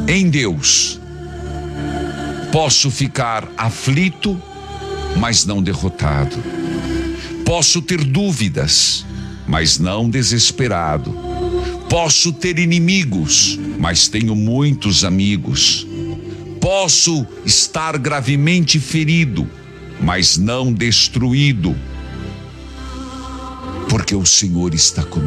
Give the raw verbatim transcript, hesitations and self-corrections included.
Em Deus, posso ficar aflito, mas não derrotado. Posso ter dúvidas, mas não desesperado. Posso ter inimigos, mas tenho muitos amigos. Posso estar gravemente ferido, mas não destruído, porque o Senhor está comigo.